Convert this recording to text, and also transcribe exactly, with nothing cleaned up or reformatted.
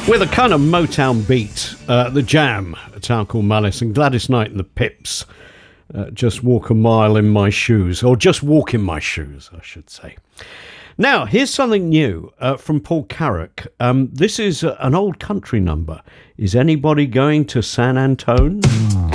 With a kind of Motown beat, uh, The Jam, a town called Malice, and Gladys Knight and the Pips, uh, Just Walk a Mile in My Shoes, or Just Walk in My Shoes, I should say. Now, here's something new uh, from Paul Carrack. Um, this is uh, an old country number. Is anybody going to San Antone?